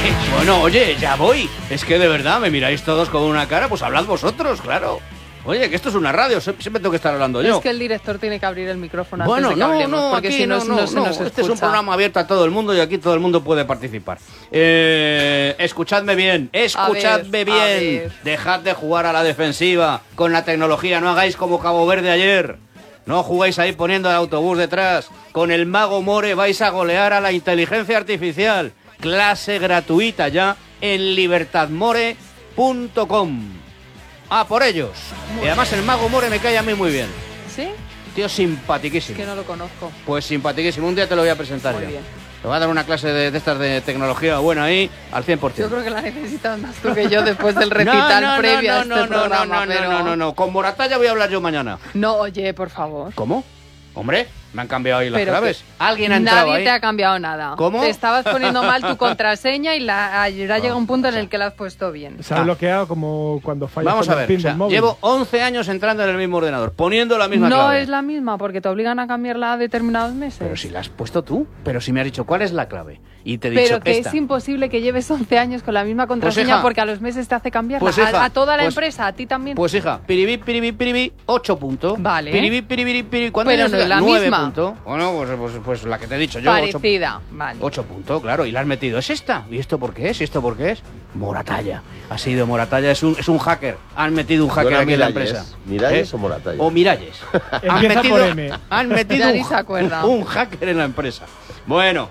Bueno, oye, ya voy. Es que de verdad me miráis todos con una cara, pues hablad vosotros, claro. Oye, que esto es una radio, siempre tengo que estar hablando yo. Es que el director tiene que abrir el micrófono bueno, antes de que hablemos, porque aquí si no se nos escucha. Este es un programa abierto a todo el mundo y aquí todo el mundo puede participar. Escuchadme bien, escuchadme bien. Dejad de jugar a la defensiva con la tecnología, no hagáis como Cabo Verde ayer. No jugáis ahí poniendo el autobús detrás. Con el Mago More vais a golear a la inteligencia artificial. Clase gratuita ya en libertadmore.com. ¡A por ellos! Y además el Mago More me cae a mí muy bien. ¿Sí? Tío simpaticísimo. Es que no lo conozco. Pues simpaticísimo. Un día te lo voy a presentar muy ya. Bien. Te voy a dar una clase de estas de tecnología buena ahí al 100%. Yo creo que la necesitas más tú que yo después del recital previo a este programa. No. Con Moratalla voy a hablar yo mañana. No, oye, por favor. ¿Cómo? Hombre, me han cambiado ahí las Pero claves. ¿Alguien ha entrado Nadie ahí? te ha cambiado nada. ¿Cómo? Te estabas poniendo mal tu contraseña y llega un punto en el que la has puesto bien. Se ha bloqueado como cuando falla. Vamos a ver, llevo 11 años entrando en el mismo ordenador, poniendo la misma clave. No es la misma, porque te obligan a cambiarla a determinados meses. Pero si la has puesto tú. Pero si me has dicho, ¿cuál es la clave? Y te he dicho, pero que esta. es imposible que lleves 11 años con la misma contraseña, pues hija, porque a los meses te hace cambiarla. Pues hija, a toda la empresa, a ti también. Pues hija, piribí, 8 puntos. Vale. Piribí, ¿cuándo pero no es la 9 misma. puntos. Bueno, pues la que te he dicho yo. Parecida, 8, vale. 8 puntos, claro, y la has metido. ¿Es esta? ¿Y esto por qué es? ¿Y esto por qué es? Moratalla. Ha sido Moratalla, es un hacker. Han metido un hacker aquí en la empresa. ¿Miralles o Moratalla? O Miralles. Han metido Ya ni se acuerda. un hacker en la empresa. Bueno,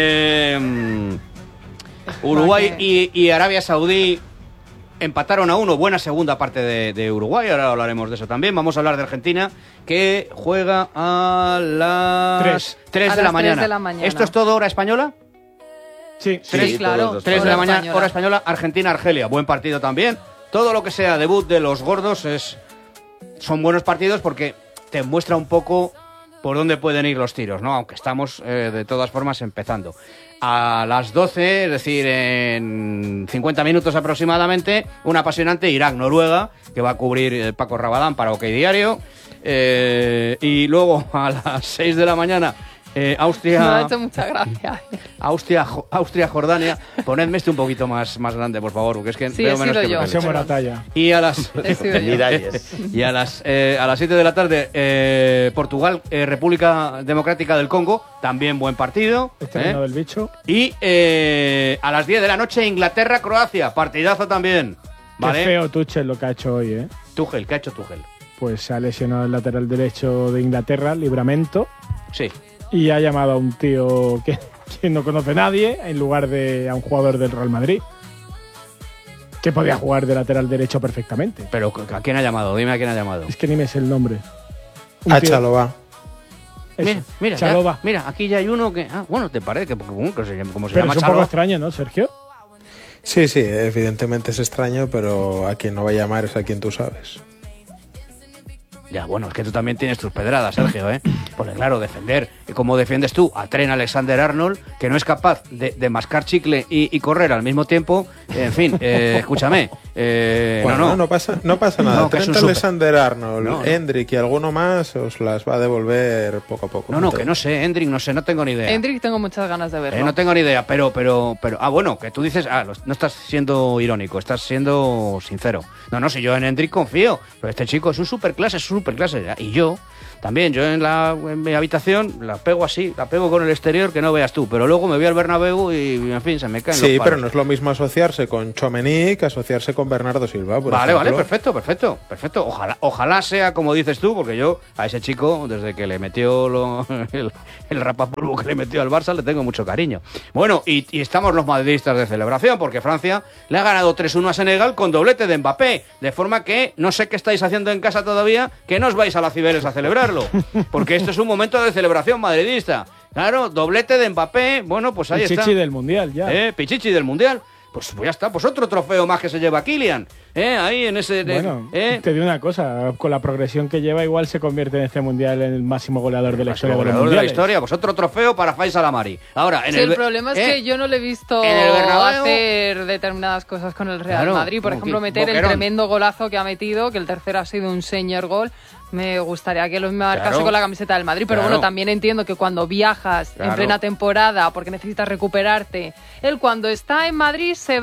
Uruguay y Arabia Saudí empataron a 1. Buena segunda parte de Uruguay. Ahora hablaremos de eso también. Vamos a hablar de Argentina, que juega a las 3 de la mañana. ¿Esto es todo hora española? Sí, 3, claro. 3 de la mañana, hora española. Argentina-Argelia. Buen partido también. Todo lo que sea debut de los gordos son buenos partidos porque te muestra un poco por dónde pueden ir los tiros, ¿no? Aunque estamos de todas formas empezando. A las 12, es decir, en 50 minutos aproximadamente, un apasionante Irak-Noruega, que va a cubrir Paco Rabadán para OK Diario. Y luego a las 6 de la mañana, Austria... Me ha hecho mucha gracia. Austria-Jordania. Ponedme un poquito más grande, por favor, porque es que veo menos que yo. Y a las... y a las 7 de la tarde, Portugal, República Democrática del Congo, también buen partido. Del bicho. Y a las 10 de la noche, Inglaterra-Croacia, partidazo también. ¿Vale? Qué feo Tuchel lo que ha hecho hoy, ¿eh? Tuchel, ¿qué ha hecho Tuchel? Pues se ha lesionado el lateral derecho de Inglaterra, Livramento. Sí. Y ha llamado a un tío que no conoce nadie en lugar de a un jugador del Real Madrid, que podía jugar de lateral derecho perfectamente. ¿Pero a quién ha llamado? Dime a quién ha llamado. Es que ni me sé el nombre. A Chalobah. Mira, Chalobah. Mira, aquí ya hay uno que... bueno, te parece que como se llama Pero es un Chalobah. poco extraño, ¿no, Sergio? Sí, evidentemente es extraño, pero a quien no va a llamar es a quien tú sabes. Ya, bueno, es que tú también tienes tus pedradas, Sergio, ¿eh? Porque claro, defender, como defiendes tú a Trent Alexander-Arnold, que no es capaz de mascar chicle y correr al mismo tiempo, en fin, escúchame. Bueno, no pasa nada. No, Trent Alexander-Arnold, Hendrik y alguno más os las va a devolver poco a poco. No, que no sé, Hendrik, no sé, no tengo ni idea. Hendrik tengo muchas ganas de verlo. No tengo ni idea, pero, bueno, que tú dices, no estás siendo irónico, estás siendo sincero. No, si yo en Hendrik confío, pero este chico es un superclase, y yo también, yo en mi habitación la pego así, la pego con el exterior que no veas tú, pero luego me voy al Bernabéu y en fin, se me caen los palos. Sí, pero no es lo mismo asociarse con Tchouaméni que asociarse con Bernardo Silva, por ejemplo. Vale, perfecto. Ojalá sea como dices tú, porque yo a ese chico, desde que le metió el rapapolvo que le metió al Barça, le tengo mucho cariño. Bueno, y estamos los madridistas de celebración, porque Francia le ha ganado 3-1 a Senegal con doblete de Mbappé, de forma que no sé qué estáis haciendo en casa todavía, que no os vais a la Cibeles a celebrarlo, porque esto es un momento de celebración madridista. Claro, doblete de Mbappé, bueno, pues ahí está. Pichichi del Mundial, ya. Pichichi del Mundial. Pues ya está, pues otro trofeo más que se lleva Kylian. Ahí en ese... Bueno, te digo una cosa, con la progresión que lleva igual se convierte en este Mundial en el máximo goleador de la historia de los mundiales. De la historia, pues otro trofeo para Faisal Amari. Ahora, el problema es que yo no le he visto hacer determinadas cosas con el Real Madrid. Por ejemplo, meter el tremendo golazo que ha metido, que el tercero ha sido un señor gol. me gustaría que los marcase Claro. con la camiseta del Madrid, pero Claro. bueno, también entiendo que cuando viajas Claro. en plena temporada porque necesitas recuperarte, él cuando está en Madrid se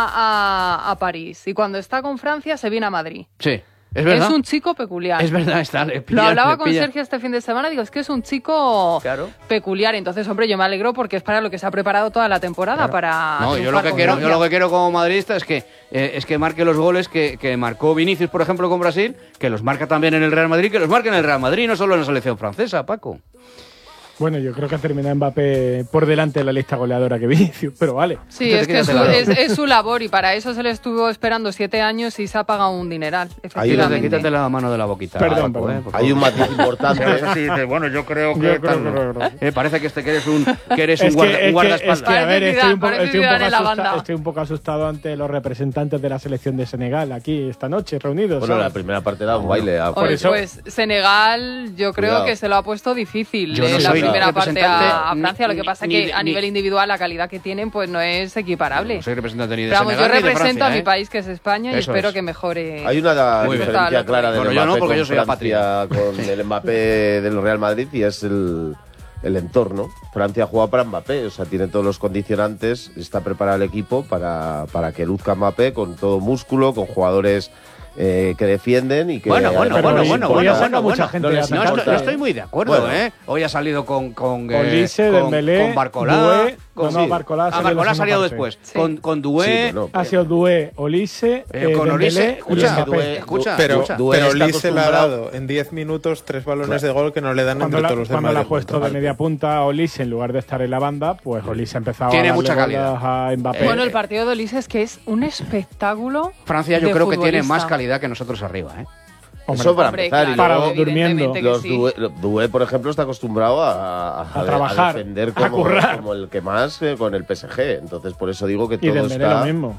va a París y cuando está con Francia se viene a Madrid. Sí, es verdad. Es un chico peculiar. Es verdad, está. Le Lo pilla, hablaba le con pilla. Sergio este fin de semana, digo, es que es un chico Claro. peculiar. Entonces, hombre, yo me alegro porque es para lo que se ha preparado toda la temporada, para No, yo lo triunfar que con quiero, yo Francia. lo que quiero como madridista es que marque los goles que marcó Vinicius, por ejemplo, con Brasil, que los marca también en el Real Madrid, que los marque en el Real Madrid, no solo en la selección francesa, Paco. Bueno, yo creo que ha terminado Mbappé por delante de la lista goleadora que Vinicius, pero vale. Sí, Quítate, es que quítatela. es su labor y para eso se le estuvo esperando 7 años y se ha pagado un dineral, efectivamente. Quítate la mano de la boquita. Perdón, Paco, perdón. por favor. Hay un matiz importante. Bueno, yo creo Yo creo que- Parece que eres un Es que, guardaespaldas. a ver, Parece Zidane en la banda. estoy un poco asustado ante los representantes de la selección de Senegal aquí esta noche reunidos. Bueno, ¿sabes? la primera parte era un baile. Por Oye, eso- pues Senegal yo creo Cuidado. que se lo ha puesto difícil Yo no en la soy primera parte representante a Francia. Lo que pasa ni que de- a nivel individual la calidad que tienen pues no es equiparable. No soy representante ni de Pero vamos, yo Senegal ni de represento Francia, a mi ¿eh? país que es España y Eso espero es. que mejore. Hay una Muy bien. diferencia clara del Bueno, yo no, Mbappé porque yo con soy Francia, con el Mbappé del Real Madrid, y es el entorno. Francia juega para Mbappé, o sea, tiene todos los condicionantes, está preparado el equipo para que luzca Mbappé con todo músculo, con jugadores que defienden y que... Bueno, hoy ha sacado mucha gente no a les No, atacar. importa. no estoy muy de acuerdo, Bueno. ¿eh? Hoy ha salido con Olise, Dembélé, con Barcolá. Doué. Con, No, Barcolá ha salido Barcolá ha en la salido segunda después. parte. Con Doué. Sí, bueno, Ha sido Doué, Olise, con Olise. Dembélé y Escucha, Mbappé. escucha. Pero Doué está Olise le ha acostumbrado- dado en 10 minutos 3 balones de gol que no le dan Cuando entre la, todos los cuando demás. la ha de puesto punta. de media punta a Olise en lugar de estar en la banda, pues Olise ha empezado Tiene a darle mucha calidad. bolas a Mbappé. Bueno, el partido de Olise es que es un espectáculo. Francia yo de creo que tiene futbolista. más calidad que nosotros arriba, ¿eh? Hombre, eso para Hombre, empezar. Y claro, Para luego, durmiendo. evidentemente que los sí. Doué, por ejemplo, está acostumbrado a trabajar, defender a currar. como el que más con el PSG. Entonces, por eso digo que Y todo Dembélé lo está mismo.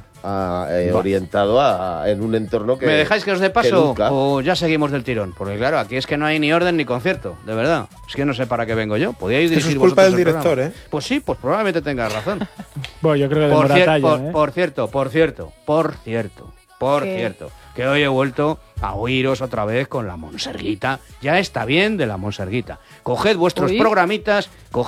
orientado en un entorno que... ¿Me dejáis que os dé que paso luzca. o ya seguimos del tirón? Porque claro, aquí es que no hay ni orden ni concierto, de verdad. Es que no sé para qué vengo yo. Podíais Eso dirigir es culpa vosotros del el director, programa. ¿eh? Pues sí, pues probablemente tengas razón. Bueno, yo creo que de Por Moratalla, cierto, que hoy he vuelto a oíros otra vez con la Monserguita. Ya está bien de la Monserguita. Coged vuestros Uy. programitas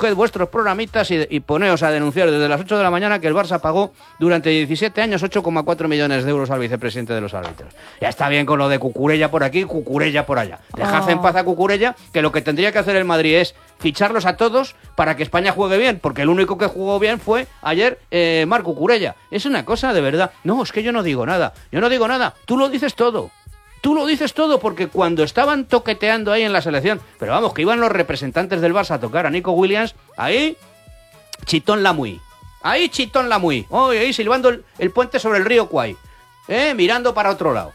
y poneos a denunciar desde las 8 de la mañana que el Barça pagó durante 17 años 8,4 millones de euros al vicepresidente de los árbitros. Ya está bien con lo de Cucurella por aquí, Cucurella por allá. Dejad en paz a Cucurella, que lo que tendría que hacer el Madrid es ficharlos a todos para que España juegue bien, porque el único que jugó bien fue ayer Marc Cucurella. Es una cosa de verdad. No, es que yo no digo nada. Tú lo dices todo. Tú lo dices todo, porque cuando estaban toqueteando ahí en la selección, pero vamos, que iban los representantes del Barça a tocar a Nico Williams, ahí Chitón Lamuy. Ahí Chitón Lamuy. Ahí silbando el puente sobre el río Kwai. Mirando para otro lado.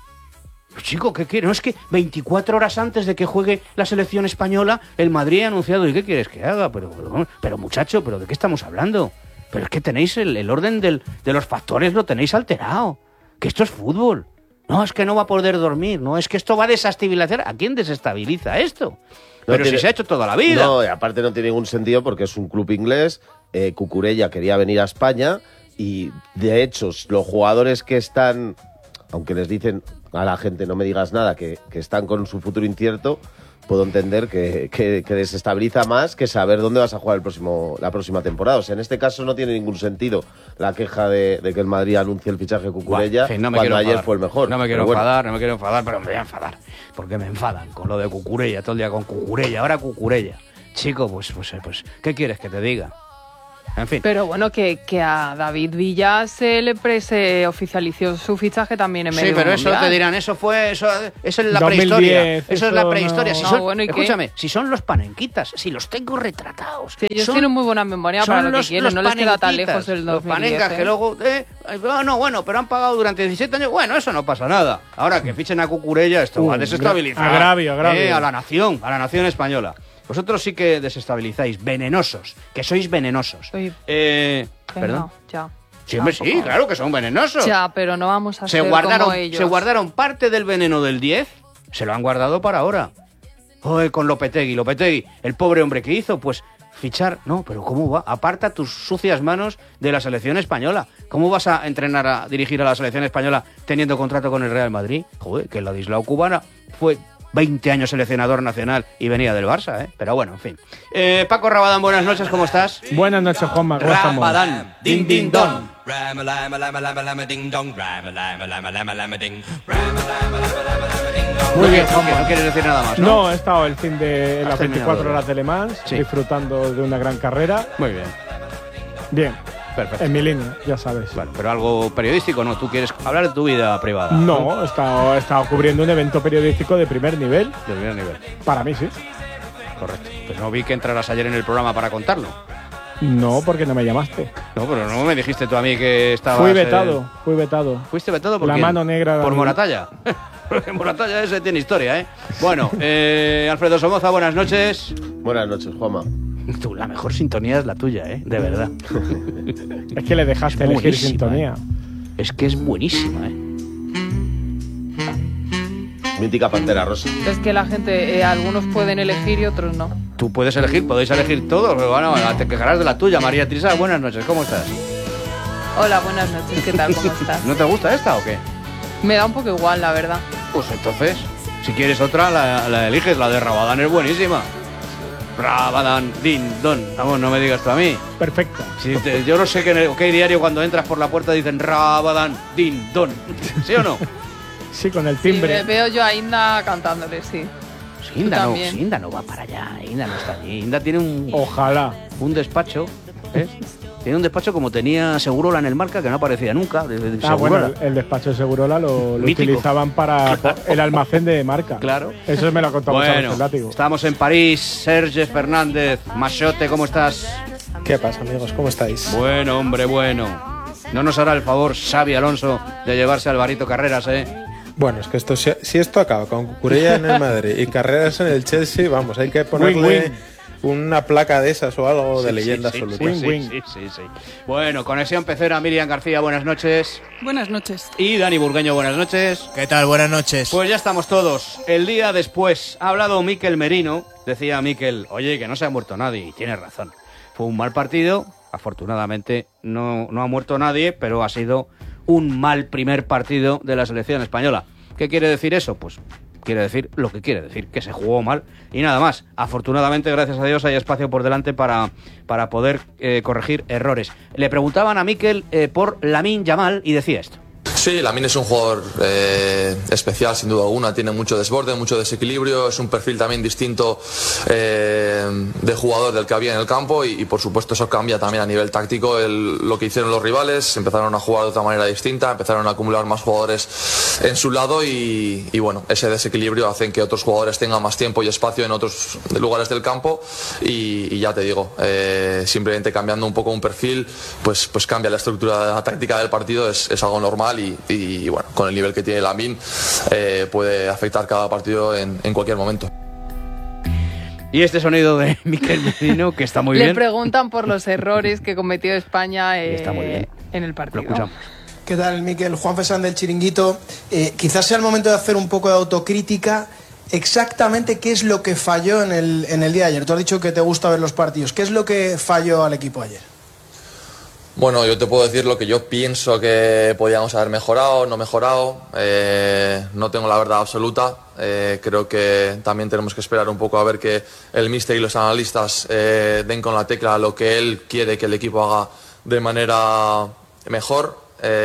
Chico, ¿qué quieres? No, es que 24 horas antes de que juegue la selección española, el Madrid ha anunciado, ¿y qué quieres que haga? Pero muchacho, ¿pero de qué estamos hablando? Pero es que tenéis el orden de los factores, lo tenéis alterado. Que esto es fútbol. No, es que no va a poder dormir. No, es que esto va a desestabilizar. ¿A quién desestabiliza esto? Pero si se ha hecho toda la vida. No, y aparte no tiene ningún sentido porque es un club inglés. Cucurella quería venir a España y, de hecho, los jugadores que están, aunque les dicen a la gente no me digas nada, que están con su futuro incierto, puedo entender que desestabiliza más que saber dónde vas a jugar la próxima temporada. O sea, en este caso no tiene ningún sentido la queja de que el Madrid anuncie el fichaje de Cucurella Buah, en fin, no me cuando quiero ayer enfadar. fue el mejor. No me quiero Pero bueno. enfadar, pero me voy a enfadar. Porque me enfadan con lo de Cucurella, todo el día con Cucurella, ahora Cucurella. Chico, pues, ¿qué quieres que te diga? En fin. Pero bueno, que a David Villa se oficializó su fichaje también en medio Sí, pero eso mundial. te dirán, eso es la 2010, prehistoria. Eso es la eso prehistoria. no- Si No, son, bueno, ¿y qué? escúchame, si son los panenquitas, si los tengo retratados. Que ellos son- tienen muy buena memoria son para lo que los- quieren, los no les queda tan panenquitas, lejos del los 2010. panengas que luego... no, pero han pagado durante 17 años. Bueno, eso no pasa nada. Ahora que fichen a Cucurella, esto va a desestabilizar. agravio. A la nación española. Vosotros sí que desestabilizáis, venenosos, que sois venenosos. Oye, ¿Perdón? venga, ya. Sí, hombre, sí, Tampoco. claro que son venenosos. Ya, pero no vamos a Se ser como ellos. guardaron parte del veneno del 10, se lo han guardado para ahora. Con Lopetegui, el pobre hombre que hizo, pues fichar, no, pero ¿cómo va? Aparta tus sucias manos de la selección española. ¿Cómo vas a entrenar a dirigir a la selección española teniendo contrato con el Real Madrid? Joder, que Ladislao Cubana fue 20 años seleccionador nacional y venía del Barça, ¿eh? Pero bueno, en fin. Paco Rabadán, buenas noches, ¿cómo estás? Buenas noches, Juanma. ¿Cómo estamos? Rabadán, din din don. Muy bien, ¿No Juanma. quieres decir nada más, no? No, he estado el fin de las Has terminado 24 ya. horas de Le Mans, Sí. disfrutando de una gran carrera. Muy bien, Bien, perfecto. en mi línea, ya sabes. Bueno, pero algo periodístico, ¿no? ¿Tú quieres hablar de tu vida privada? No, he estado cubriendo un evento periodístico de primer nivel. De primer nivel. Para mí, sí. Correcto. Pues no vi que entraras ayer en el programa para contarlo. No, porque no me llamaste. No, pero no me dijiste tú a mí que estabas... Fui vetado, fui vetado. ¿Fuiste vetado por La quién? mano negra Por del- Moratalla. Porque Moratalla ese tiene historia, ¿eh? Bueno, Alfredo Somoza, buenas noches. Buenas noches, Juanma. Tú, la mejor sintonía es la tuya, ¿eh? De verdad. Es que le dejaste Es elegir buenísima, sintonía. Es que es buenísima, ¿eh? Mítica Pantera Rosa. Es que la gente, algunos pueden elegir y otros no. Tú puedes elegir, podéis elegir todos, pero bueno, te quejarás de la tuya. María Teresa, buenas noches, ¿cómo estás? Hola, buenas noches, ¿qué tal? ¿Cómo estás? ¿No te gusta esta o qué? Me da un poco igual, la verdad. Pues entonces, si quieres otra, la eliges. La de Rabadán es buenísima. Rabadán, din, don. Vamos, no me digas tú a mí. Perfecto. Yo no sé qué diario cuando entras por la puerta dicen Rabadán, din, don. ¿Sí o no? Sí, con el Sí, timbre. veo yo a Inda cantándole, sí. Si Inda, Tú no, también. si Inda no va para allá. Inda no está allí. Inda tiene Ojalá. un despacho. ¿Eh? Tiene un despacho como tenía Segurola en el Marca, que no aparecía nunca. De Ah, bueno, Segurola. el despacho de Segurola lo Mítico. utilizaban para el almacén de marca. Claro. Eso me lo ha contado muchas Bueno, veces, Látigo. estamos en París. Serge Fernández, Machote, ¿cómo estás? ¿Qué pasa, amigos? ¿Cómo estáis? Bueno, hombre, bueno. No nos hará el favor Xavi Alonso de llevarse a Alvarito Carreras, ¿eh? Bueno, es que si esto acaba con Cucurella en el Madrid y Carreras en el Chelsea, vamos, hay que ponerle una placa de esas o algo de leyenda sí, absoluta. sí. Bueno, conexión pecera, Miriam García, buenas noches. Buenas noches. Y Dani Burgueño, buenas noches. ¿Qué tal? Buenas noches. Pues ya estamos todos. El día después ha hablado Mikel Merino. Decía Mikel, oye, que no se ha muerto nadie. Y tiene razón. Fue un mal partido. Afortunadamente no ha muerto nadie, pero ha sido un mal primer partido de la selección española. ¿Qué quiere decir eso? Pues quiere decir lo que quiere decir, que se jugó mal y nada más. Afortunadamente, gracias a Dios, hay espacio por delante para poder corregir errores. Le preguntaban a Mikel por Lamine Yamal y decía esto. Sí, Lamine es un jugador especial, sin duda alguna. Tiene mucho desborde, mucho desequilibrio. Es un perfil también distinto de jugador del que había en el campo y por supuesto eso cambia también a nivel táctico lo que hicieron los rivales. Empezaron a jugar de otra manera distinta, empezaron a acumular más jugadores en su lado y bueno, ese desequilibrio hace que otros jugadores tengan más tiempo y espacio en otros lugares del campo y ya te digo, simplemente cambiando un poco un perfil, pues cambia la estructura táctica del partido, es algo normal y bueno, con el nivel que tiene Lamine puede afectar cada partido en cualquier momento. Y este sonido de Mikel Merino, que está muy Le bien. preguntan por los errores que cometió España Está muy bien. en el Lo partido. escuchamos. ¿Qué tal, Mikel? Juan Fesán del Chiringuito. Quizás sea el momento de hacer un poco de autocrítica. Exactamente qué es lo que falló en el día de ayer. Tú has dicho que te gusta ver los partidos. ¿Qué es lo que falló al equipo ayer? Bueno, yo te puedo decir lo que yo pienso que podíamos haber mejorado, no mejorado. No tengo la verdad absoluta. Creo que también tenemos que esperar un poco a ver que el míster y los analistas den con la tecla lo que él quiere que el equipo haga de manera mejor.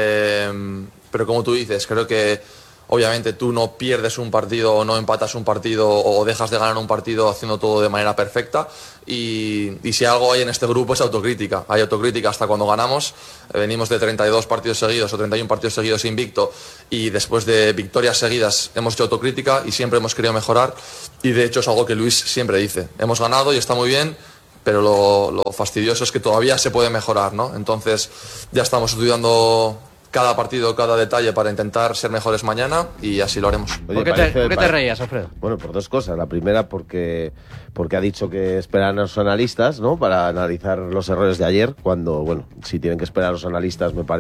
Pero como tú dices, creo que obviamente tú no pierdes un partido o no empatas un partido o dejas de ganar un partido haciendo todo de manera perfecta y si algo hay en este grupo es autocrítica. Hay autocrítica hasta cuando ganamos. Venimos de 32 partidos seguidos o 31 partidos seguidos invicto y después de victorias seguidas hemos hecho autocrítica y siempre hemos querido mejorar y de hecho es algo que Luis siempre dice. Hemos ganado y está muy bien, pero lo fastidioso es que todavía se puede mejorar, ¿no? Entonces ya estamos estudiando cada partido, cada detalle para intentar ser mejores mañana y así lo haremos. Oye, ¿Por qué te reías, Alfredo? Bueno, por dos cosas. La primera porque ha dicho que esperan a los analistas, ¿no? Para analizar los errores de ayer, cuando, bueno, si tienen que esperar a los analistas me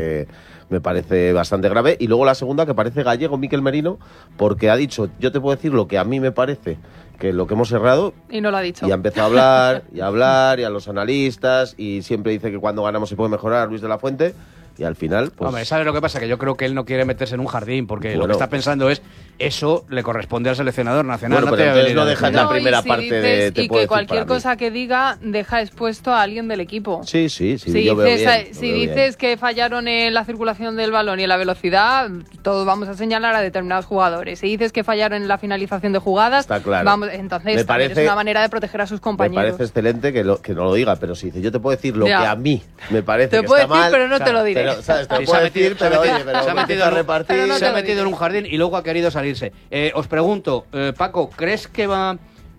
parece bastante grave. Y luego la segunda, que parece gallego Mikel Merino, porque ha dicho, yo te puedo decir lo que a mí me parece que lo que hemos errado, Y no lo ha dicho. y ha empezado a hablar y a los analistas y siempre dice que cuando ganamos se puede mejorar, Luis de la Fuente. Y al final, pues... Hombre, ¿sabes lo que pasa? Que yo creo que él no quiere meterse en un jardín, porque Bueno, lo que está pensando es, eso le corresponde al seleccionador nacional. Bueno, no pero te entonces venir a lo dejas defender. la primera y si parte dices, de... te y puedo que decir cualquier para mí. cosa que diga deja expuesto a alguien del equipo. Sí, Si yo veo dices, bien. si dices que fallaron en la circulación del balón y en la velocidad, todos vamos a señalar a determinados jugadores. Si dices que fallaron en la finalización de jugadas, Está claro. vamos, entonces Me también parece- es una manera de proteger a sus Me compañeros. parece excelente que no lo diga, pero si dice, yo te puedo decir lo Ya. que a mí me parece Te que puedo está decir, mal, pero no te lo diré. Pero, ¿sabes? Te Sí, lo puedo decir, pero oye, pero se ha me metido empieza a en un- repartir. pero no se te ha lo metido diré. en un jardín y luego ha querido salirse. Os pregunto, Paco, ¿crees que va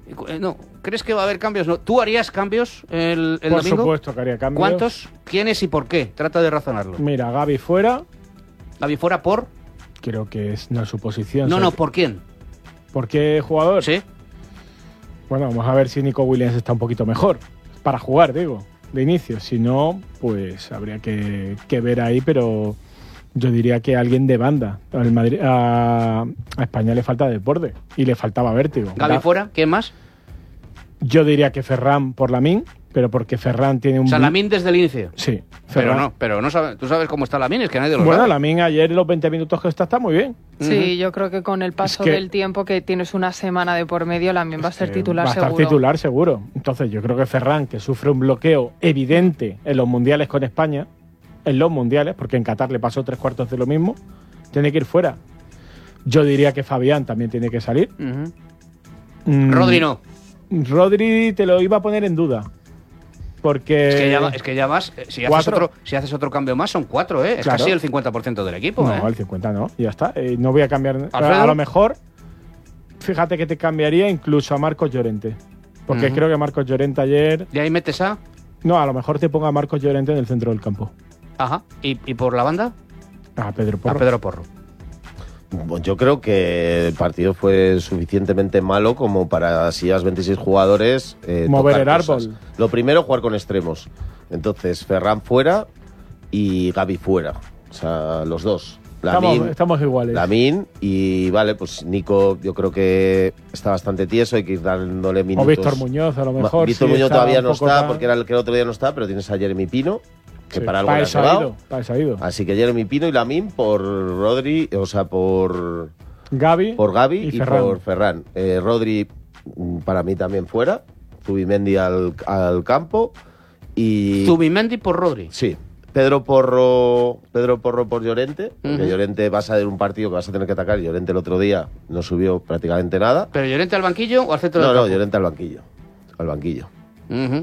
a haber cambios? ¿No? ¿Tú harías cambios el Por domingo? supuesto que haría cambios. ¿Cuántos? ¿Quiénes y por qué? Trata de razonarlo. Mira, Gavi fuera, Gavi fuera por... creo que es no su posición. No, O sea, no, ¿por quién? ¿Por qué jugador? ¿Sí? Bueno, vamos a ver si Nico Williams está un poquito mejor. Para jugar, digo, de inicio. Si no, pues habría que ver ahí, pero yo diría que alguien de banda. Al Madrid, a España le falta desborde y le faltaba vértigo. Gavi fuera, ¿quién más? Yo diría que Ferran por Lamine, pero porque Ferran tiene un... O sea, Lamine desde el inicio. Sí, Pero no sabes, tú sabes cómo está Lamine, es que nadie lo Bueno, sabe. Lamine ayer los 20 minutos que está muy bien. Sí, yo creo que con el paso Es que- del tiempo, que tienes una semana de por medio, también va a ser titular Va a estar seguro. titular seguro. Entonces yo creo que Ferran, que sufre un bloqueo evidente en los mundiales con España, porque en Qatar le pasó 3/4 de lo mismo, tiene que ir fuera. Yo diría que Fabián también tiene que salir. Ujú. Rodri no. Rodri te lo iba a poner en duda. Porque... Es que ya vas, si ¿Cuatro? haces otro cambio más, son 4, ¿eh? Es Claro. casi el 50% del equipo, No, ¿eh? el 50 no, y ya está. No voy a cambiar. ¿Alfredo? A lo mejor, fíjate que te cambiaría incluso a Marcos Llorente. Porque Ujú. creo que Marcos Llorente ayer... Y ahí metes a... No, a lo mejor te ponga a Marcos Llorente en el centro del campo. Ajá. ¿Y por la banda? A Pedro Porro. A Pedro Porro. Bueno, yo creo que el partido fue suficientemente malo como para, si llevas 26 jugadores, Mover tocar el cosas. árbol. Lo primero, jugar con extremos. Entonces, Ferran fuera y Gavi fuera. O sea, los dos. Estamos iguales. Lamine y vale, pues Nico yo creo que está bastante tieso, hay que ir dándole minutos. O Víctor Muñoz, a lo mejor. Víctor sí Muñoz está todavía un no poco está tan- porque era el que el otro día no está, pero tienes a Jeremy Pino, que Sí, para algo le has eso ha llevado. ido, para eso ha ido. Así que Jeremy Pino y Lamine por Rodri, o sea, por Gavi, Gavi y Ferran. por Ferran. Rodri, para mí también fuera. Zubimendi al campo. Y. Zubimendi por Rodri. Sí. Pedro Porro por Llorente. Porque Ujú. Llorente va a ser un partido que vas a tener que atacar. Llorente el otro día no subió prácticamente nada. ¿Pero Llorente al banquillo o al centro No, del no, campo? Llorente al banquillo. Al banquillo. Ujú.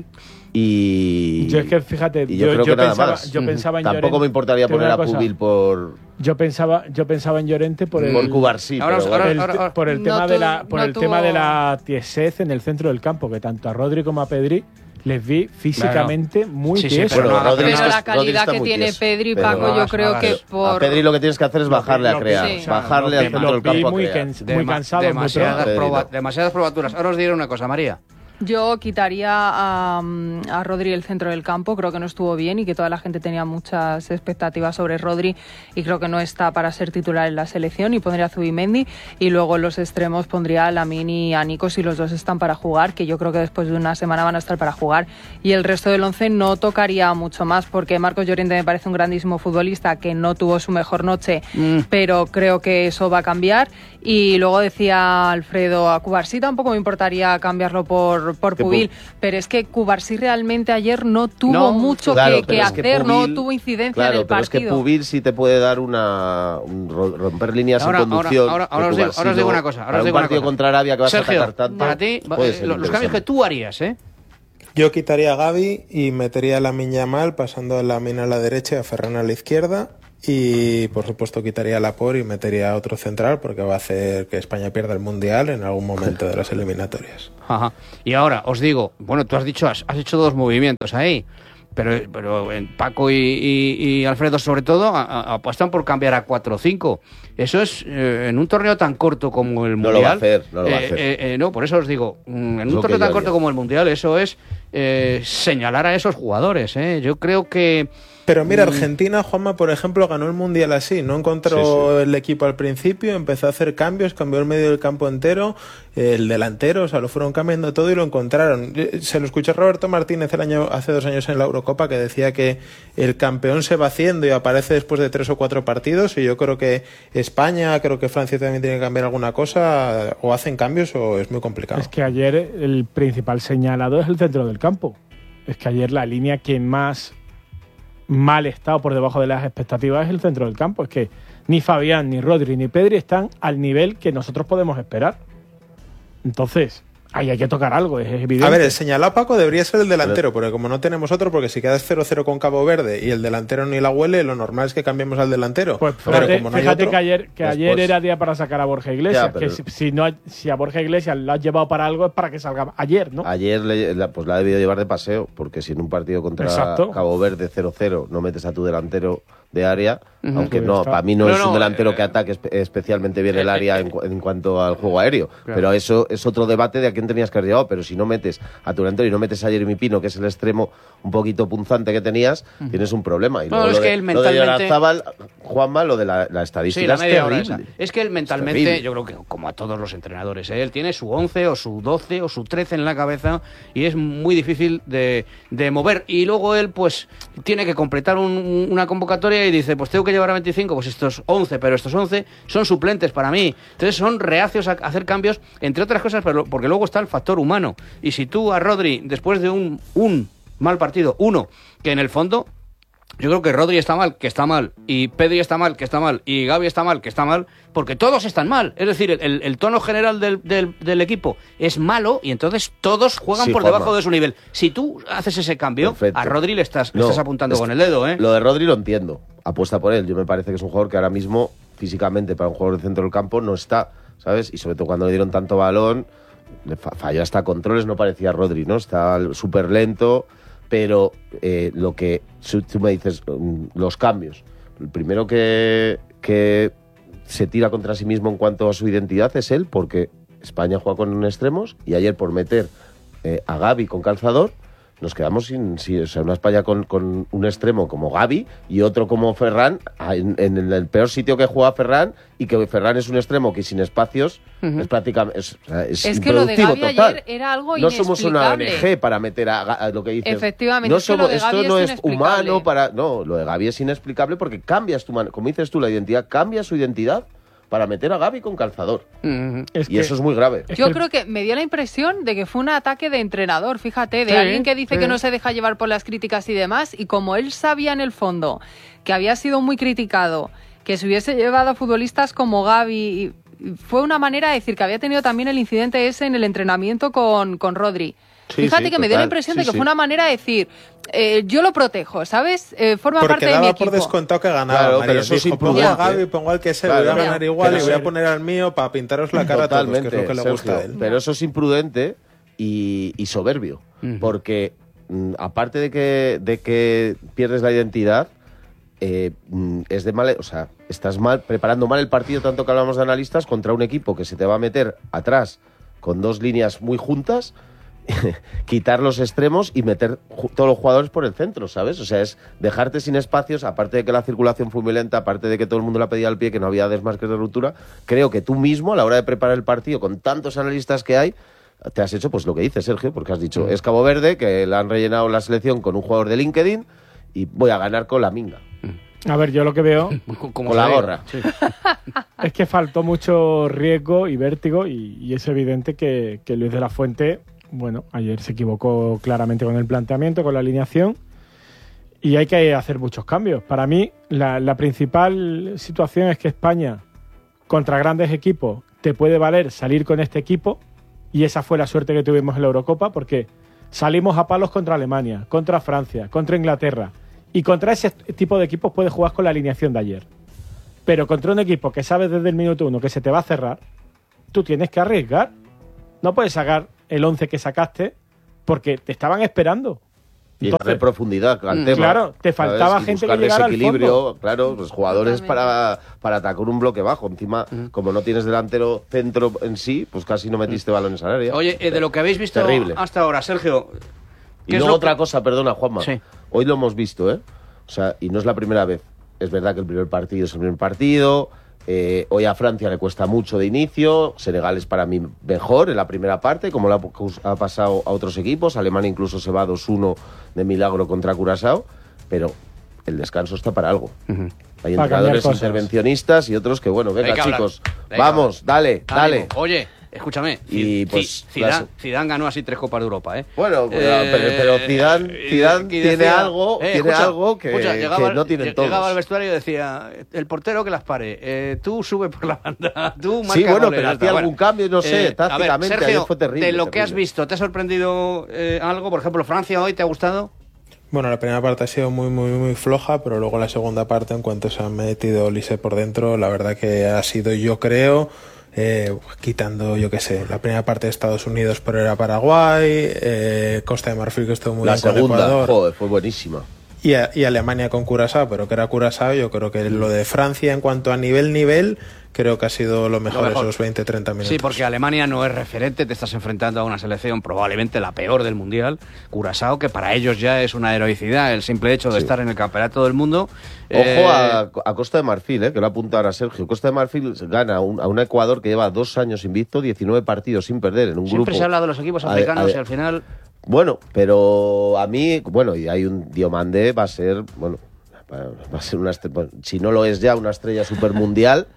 Y. Yo es que, fíjate, y yo creo que nada más. yo pensaba en Tampoco Llorente. me importaría Te digo poner una a cosa, Pubil por Yo pensaba en Llorente por el... Cubarsí. Ahora- pero ahora- bueno. por el No tema tu- de la por no el tema de tuvo- la tiesez en el centro del campo, que tanto a Rodri como a Pedri les vi físicamente muy Sí, sí, tiesos. pero no hagas- Rodri Pero está- la calidad Rodri está que muy tiene tieso, Pedri y pero- Paco, yo hagas- creo hagas- que A por... Pedri lo que tienes que hacer es bajarle a lo- crear. sí. Bajarle al Lo centro del vi campo a muy, crear. muy cansado, muy demasiadas, Pedrito. demasiadas probaturas. Ahora os diré una cosa, María. Yo quitaría a Rodri el centro del campo, creo que no estuvo bien y que toda la gente tenía muchas expectativas sobre Rodri y creo que no está para ser titular en la selección, y pondría a Zubimendi, y luego en los extremos pondría a Lamine y a Nico si los dos están para jugar, que yo creo que después de una semana van a estar para jugar, y el resto del once no tocaría mucho más porque Marcos Llorente me parece un grandísimo futbolista que no tuvo su mejor noche, pero creo que eso va a cambiar. Y luego decía Alfredo, a Cubarsí tampoco me importaría cambiarlo por Pubil, pero es que Cubarsí realmente ayer no tuvo No, mucho Claro, que pero es que hacer, no Pubil- tuvo incidencia claro, en el pero es que partido. Pubil sí te puede dar romper líneas Ahora- en conducción. ahora que os digo- Cubarsí ahora os digo no. una cosa, ahora Para os un digo una partido cosa. contra Arabia que vas Sergio, a atacar tanto, para ti, puede ser los cambios que interesante. tú harías, ¿eh? Yo quitaría a Gavi y metería a Lamine Yamal, pasando a Lamine a la derecha y a Ferran a la izquierda. Y por supuesto quitaría a Laporte y metería a otro central, porque va a hacer que España pierda el Mundial en algún momento de las eliminatorias. Ajá. Y ahora os digo, bueno, tú has dicho, has hecho dos movimientos ahí, pero en Paco y Alfredo sobre todo apuestan por cambiar a 4-5. Eso es en un torneo tan corto como el No Mundial. lo va a hacer, no lo va a hacer. No, por eso os digo, en Es un lo torneo que tan yo corto haría. como el Mundial, eso es señalar a esos jugadores. Yo creo que Pero mira, Argentina, Juanma, por ejemplo, ganó el Mundial así. No encontró el equipo al principio, empezó a hacer cambios, cambió el medio del campo entero, el delantero, o sea, lo fueron cambiando todo y lo encontraron. Se lo escuché a Roberto Martínez hace 2 años en la Eurocopa, que decía que el campeón se va haciendo y aparece después de 3 o 4 partidos, y yo creo que España, creo que Francia también tiene que cambiar alguna cosa, o hacen cambios o es muy complicado. Es que ayer el principal señalado es el centro del campo. Es que ayer la línea que más mal está o por debajo de las expectativas es el centro del campo. Es que ni Fabián, ni Rodri, ni Pedri están al nivel que nosotros podemos esperar. Entonces, ahí hay que tocar algo, es evidente. A ver, el señalado, Paco, debería ser el delantero, porque como no tenemos otro, porque si quedas 0-0 con Cabo Verde y el delantero ni la huele, lo normal es que cambiemos al delantero. Pues pero como no hay otro, que ayer era día para sacar a Borja Iglesias. Ya, pero que si a Borja Iglesias lo has llevado para algo es para que salga ayer, ¿no? Ayer pues la ha debido llevar de paseo, porque si en un partido contra Cabo Verde 0-0 no metes a tu delantero de área, aunque no, para mí no es un delantero que ataque especialmente bien el área en cuanto al juego aéreo, pero eso es otro debate de a quién tenías que haber llevado. Pero si no metes a tu delantero y no metes a Jeremy Pino, que es el extremo un poquito punzante que tenías, tienes un problema. Y luego es que él mentalmente... lo de Oyarzabal, Juanma, lo de la estadística, sí, la es terrible. Es que él mentalmente, yo creo que como a todos los entrenadores, él tiene su 11 o su 12 o su 13 en la cabeza y es muy difícil de mover. Y luego él pues tiene que completar una convocatoria y dice, pues tengo que llevar a 25, pues estos 11, pero estos 11 son suplentes para mí. Entonces son reacios a hacer cambios, entre otras cosas, pero porque luego está el factor humano. Y si tú a Rodri, después de un mal partido, que en el fondo, yo creo que Rodri está mal, que está mal, y Pedri está mal, que está mal, y Gavi está mal, que está mal, porque todos están mal. Es decir, el tono general del equipo es malo y entonces todos juegan por debajo de su nivel. Si tú haces ese cambio, perfecto, a Rodri le estás apuntando con el dedo, ¿eh? Lo de Rodri lo entiendo, apuesta por él. Yo me parece que es un jugador que ahora mismo, físicamente, para un jugador de centro del campo, no está, ¿sabes? Y sobre todo cuando le dieron tanto balón, falló hasta controles, no parecía Rodri, ¿no? Está súper lento, pero lo que tú me dices, los cambios. El primero que se tira contra sí mismo en cuanto a su identidad es él, porque España juega con extremos y ayer por meter a Gavi con calzador nos quedamos sin o sea, una España con un extremo como Gavi y otro como Ferran en el peor sitio que juega Ferran, y que Ferran es un extremo que sin espacios es prácticamente es que lo de Gavi total. Ayer era algo no inexplicable. Somos una ONG para meter a lo que dices. Efectivamente, no es que lo de esto Gavi no es es humano lo de Gavi es inexplicable porque cambias como dices tú, la identidad, cambia su identidad para meter a Gavi con calzador. Eso es muy grave. Yo creo que me dio la impresión de que fue un ataque de entrenador, fíjate, de alguien que dice que no se deja llevar por las críticas y demás, y como él sabía en el fondo que había sido muy criticado, que se hubiese llevado a futbolistas como Gavi, fue una manera de decir que había tenido también el incidente ese en el entrenamiento con Rodri. Fíjate que me dio la impresión de que fue una manera de decir, yo lo protejo, ¿sabes? Forma porque parte de mi daba equipo. por descontado que ganaba. Claro, María, pero eso dijo, es pongo a Gavi, pongo al que sea, voy a ganar igual y voy a poner al mío para pintaros la cara a todos, que es lo que le gusta a él. Pero eso es imprudente y soberbio, porque aparte de que pierdes la identidad, es de mal, o sea, estás preparando mal el partido, tanto que hablamos de analistas, contra un equipo que se te va a meter atrás con dos líneas muy juntas, quitar los extremos y meter todos los jugadores por el centro, ¿sabes? O sea, es dejarte sin espacios, aparte de que la circulación fue muy lenta, aparte de que todo el mundo la pedía al pie, que no había desmarques de ruptura. Creo que tú mismo, a la hora de preparar el partido, con tantos analistas que hay, te has hecho pues lo que dices, Sergio, porque has dicho, es Cabo Verde, que le han rellenado la selección con un jugador de LinkedIn y voy a ganar con la minga. A ver, yo lo que veo con la gorra. Sí. Es que faltó mucho riesgo y vértigo y es evidente que Luis de la Fuente, bueno, ayer se equivocó claramente con el planteamiento, con la alineación, y hay que hacer muchos cambios. Para mí, la principal situación es que España, contra grandes equipos, te puede valer salir con este equipo, y esa fue la suerte que tuvimos en la Eurocopa, porque salimos a palos contra Alemania, contra Francia, contra Inglaterra, y contra ese tipo de equipos puedes jugar con la alineación de ayer. Pero contra un equipo que sabes desde el minuto 1 que se te va a cerrar, tú tienes que arriesgar. No puedes sacar el 11 que sacaste porque te estaban esperando. Y darle profundidad al tema. Claro, te faltaba gente que llegara al fondo. Claro, los jugadores para atacar un bloque bajo. Encima, como no tienes delantero centro en sí, pues casi no metiste balones al área. Oye, de lo que habéis visto hasta ahora, Sergio... Y luego otra cosa, perdona, Juanma. Sí. Hoy lo hemos visto, ¿eh? O sea, y no es la primera vez. Es verdad que el primer partido es el primer partido. Hoy a Francia le cuesta mucho de inicio. Senegal es para mí mejor en la primera parte, como le ha pasado a otros equipos. Alemania incluso se va 2-1 de milagro contra Curazao. Pero el descanso está para algo. Hay entrenadores intervencionistas y otros que, bueno, venga chicos, vamos, dale. Oye, escúchame, y pues Zidane ganó así 3 Copas de Europa, ¿eh? Bueno, pero Zidane tiene algo que no tienen todos. Llegaba al vestuario y decía, el portero que las pare, tú sube por la banda, tú marca. Sí, bueno, goles, pero hacía algún cambio, no sé, tácticamente, a ver, Sergio, ayer fue terrible. De lo que has visto, ¿te ha sorprendido algo? Por ejemplo, Francia hoy, ¿te ha gustado? Bueno, la primera parte ha sido muy floja, pero luego la segunda parte, en cuanto se ha metido Olise por dentro, la verdad que ha sido, yo creo, quitando, yo qué sé, la primera parte de Estados Unidos, pero era Paraguay, Costa de Marfil, que estuvo muy bien con Ecuador. La segunda, joder, fue buenísima. Y Alemania con Curazao, pero que era Curazao. Yo creo que lo de Francia, en cuanto a nivel, creo que ha sido lo mejor esos 20-30 minutos. Sí, porque Alemania no es referente, te estás enfrentando a una selección probablemente la peor del Mundial, Curazao, que para ellos ya es una heroicidad el simple hecho de estar en el campeonato del mundo. Ojo a Costa de Marfil, que lo apunta ahora Sergio. Costa de Marfil gana a un Ecuador que lleva 2 años invicto, 19 partidos sin perder en un Siempre grupo. se habla de los equipos africanos y al final... Bueno, pero a mí, y hay un Diomandé, va a ser una si no lo es ya, una estrella supermundial.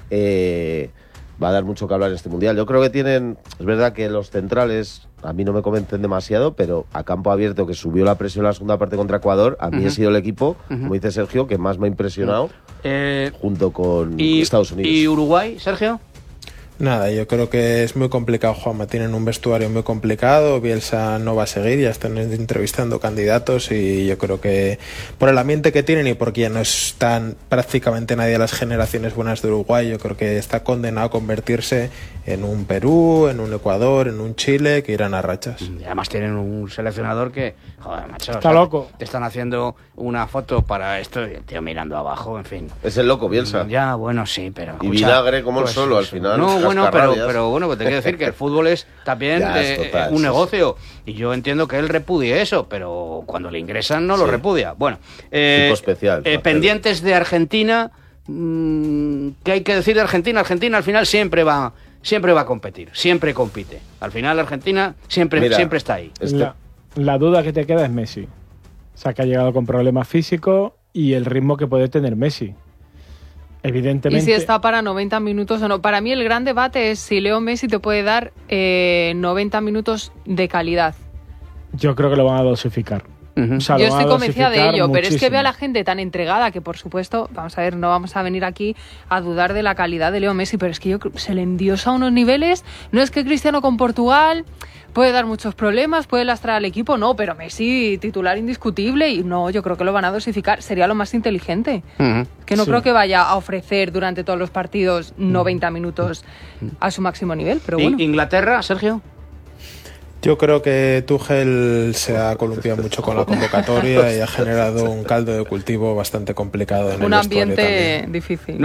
Va a dar mucho que hablar en este mundial. Yo creo que es verdad que los centrales a mí no me convencen demasiado, pero a campo abierto, que subió la presión en la segunda parte contra Ecuador, a mí ha sido el equipo, como dice Sergio, que más me ha impresionado junto con Estados Unidos. ¿Y Uruguay, Sergio? Nada, yo creo que es muy complicado, Juanma. Tienen un vestuario muy complicado. Bielsa no va a seguir, ya están entrevistando candidatos y yo creo que por el ambiente que tienen y porque ya no están prácticamente nadie de las generaciones buenas de Uruguay, yo creo que está condenado a convertirse en un Perú, en un Ecuador, en un Chile, que irán a rachas. Y además tienen un seleccionador que, joder, macho, está loco. Te están haciendo una foto para esto y el tío mirando abajo, en fin. Es el loco, Bielsa. Ya, bueno, sí, pero... Y vinagre como el solo, al final. No, bueno, pero bueno, te quiero decir que el fútbol es también un negocio. Y yo entiendo que él repudie eso, pero cuando le ingresan no lo repudia. Bueno, tipo especial. Pendientes de Argentina, ¿qué hay que decir de Argentina? Argentina al final siempre va a competir, siempre compite. Al final Argentina siempre está ahí. La duda que te queda es Messi. O sea, que ha llegado con problemas físicos y el ritmo que puede tener Messi. Evidentemente. Y si está para 90 minutos o no. Para mí el gran debate es si Leo Messi te puede dar 90 minutos de calidad. Yo creo que lo van a dosificar. O sea, yo estoy convencida de ello, pero es que veo a la gente tan entregada que, por supuesto, vamos a ver, no vamos a venir aquí a dudar de la calidad de Leo Messi, pero es que yo creo que se le endiosa a unos niveles. No es que Cristiano con Portugal puede dar muchos problemas, puede lastrar al equipo, no, pero Messi titular indiscutible y no, yo creo que lo van a dosificar, sería lo más inteligente. Que no creo que vaya a ofrecer durante todos los partidos 90 minutos a su máximo nivel, pero bueno. ¿Inglaterra, Sergio? Yo creo que Tuchel se ha columpiado mucho con la convocatoria y ha generado un caldo de cultivo bastante complicado en el vestuario también. Un ambiente difícil.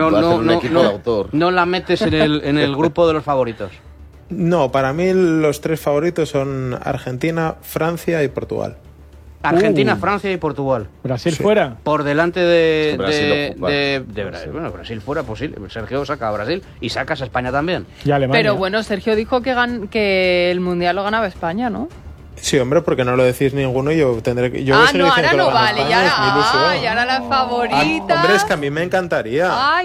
No la metes en el grupo de los favoritos. No, para mí los 3 favoritos son Argentina, Francia y Portugal. Argentina, Francia y Portugal. ¿Brasil fuera? Por delante de Brasil. Bueno, Brasil fuera posible. Sergio saca a Brasil y sacas a España también. Y Alemania. Pero bueno, Sergio dijo que el Mundial lo ganaba España, ¿no? Sí, hombre, porque no lo decís ninguno, yo tendré que... ahora no vale, y ahora la favorita. Hombre, es que a mí me encantaría. Ay.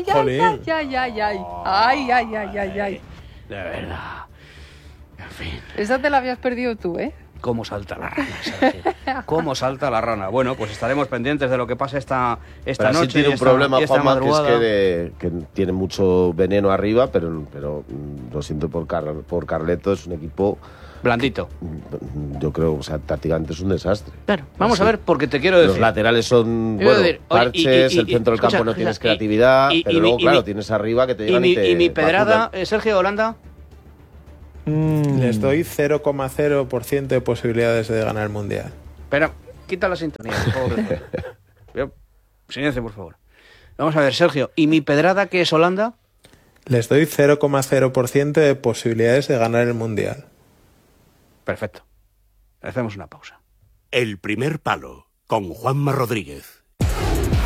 De verdad. En fin. Esa te la habías perdido tú, ¿eh? ¿Cómo salta la rana, Sergio? ¿Cómo salta la rana? Bueno, pues estaremos pendientes de lo que pase esta noche. Tiene un problema, Juanma, que tiene mucho veneno arriba, pero lo siento por Carleto, es un equipo... Blandito. Yo creo, o sea, tácticamente es un desastre. Claro, vamos a ver, porque te quiero decir... Los laterales son, parches, el centro del campo no tienes creatividad, pero luego, claro, tienes arriba que te llegan y te... ¿Y mi pedrada, Sergio, Holanda? Les doy 0,0% de posibilidades de ganar el Mundial. Pero, quita la sintonía, por favor. Silencio, por favor. Vamos a ver, Sergio, ¿y mi pedrada, que es Holanda? Les doy 0,0% de posibilidades de ganar el Mundial. Perfecto. Hacemos una pausa. El primer palo, con Juanma Rodríguez.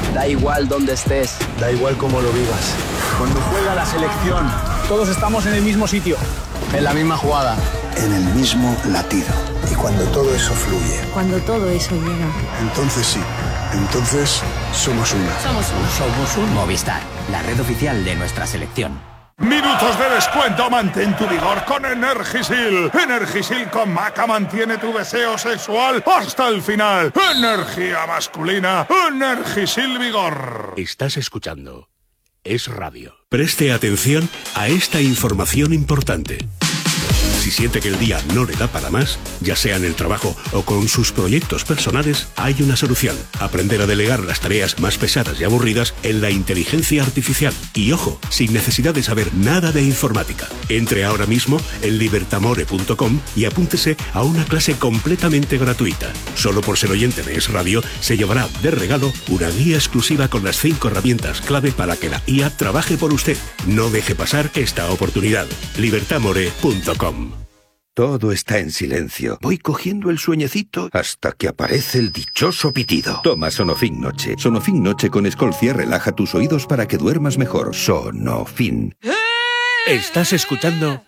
Da igual dónde estés. Da igual cómo lo vivas. Cuando juega la selección, todos estamos en el mismo sitio, en la misma jugada, en el mismo latido. Y cuando todo eso fluye. Cuando todo eso llega. Entonces sí. Entonces somos una. Somos un Movistar, la red oficial de nuestra selección. Minutos de descuento, mantén tu vigor con Energisil. Energisil con Maca mantiene tu deseo sexual hasta el final. Energía masculina, Energisil Vigor. Estás escuchando Es Radio. Preste atención a esta información importante. Si siente que el día no le da para más, ya sea en el trabajo o con sus proyectos personales, hay una solución. Aprender a delegar las tareas más pesadas y aburridas en la inteligencia artificial. Y ojo, sin necesidad de saber nada de informática. Entre ahora mismo en libertamore.com y apúntese a una clase completamente gratuita. Solo por ser oyente de Es Radio, se llevará de regalo una guía exclusiva con las 5 herramientas clave para que la IA trabaje por usted. No deje pasar esta oportunidad. libertamore.com. Todo está en silencio. Voy cogiendo el sueñecito hasta que aparece el dichoso pitido. Toma Sonofin Noche. Sonofin Noche con Escolcia relaja tus oídos para que duermas mejor. Sonofin. Estás escuchando